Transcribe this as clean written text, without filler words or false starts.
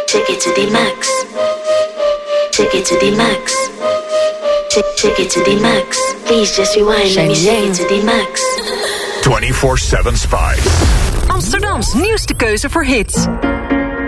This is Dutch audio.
Take it to the max. Take it to the max. Take it to the max. Please just rewind. Let me take it to the max. 24/7 Spice. Amsterdams nieuwste keuze voor hits.